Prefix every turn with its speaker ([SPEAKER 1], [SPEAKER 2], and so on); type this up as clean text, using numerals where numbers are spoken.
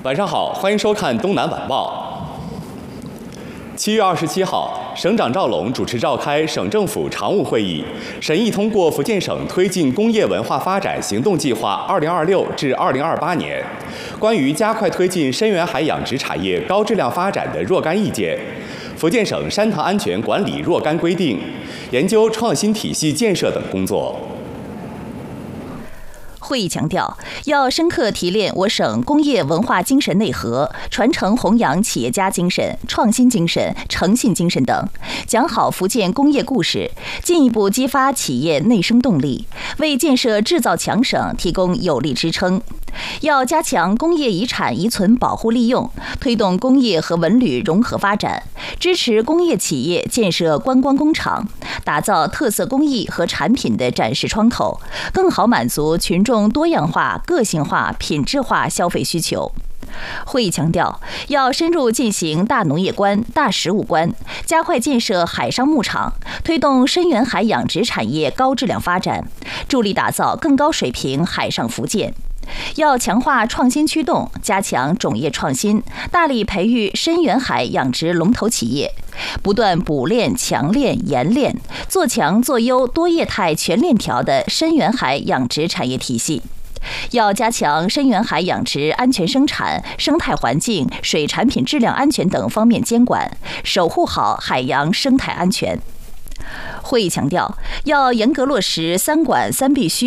[SPEAKER 1] 晚上好，欢迎收看《东南晚报》。7月27号，省长赵龙主持召开省政府常务会议，审议通过福建省推进工业文化发展行动计划2026至2028年关于加快推进深远海养殖产业高质量发展的若干意见，福建省山塘安全管理若干规定，研究创新体系建设等工作。
[SPEAKER 2] 会议强调，要深刻提炼我省工业文化精神内核，传承弘扬企业家精神、创新精神、诚信精神等，讲好福建工业故事，进一步激发企业内生动力，为建设制造强省提供有力支撑。要加强工业遗产遗存保护利用，推动工业和文旅融合发展，支持工业企业建设观光工厂，打造特色工艺和产品的展示窗口，更好满足群众多样化、个性化、品质化消费需求。会议强调，要深入进行大农业关、大食物关，加快建设海上牧场，推动深远海养殖产业高质量发展，助力打造更高水平海上福建。要强化创新驱动，加强种业创新，大力培育深远海养殖龙头企业，不断补练、强练、研练，做强做优多业态全链条的深远海养殖产业体系。要加强深远海养殖安全生产、生态环境、水产品质量安全等方面监管，守护好海洋生态安全。会议强调，要严格落实3管3必须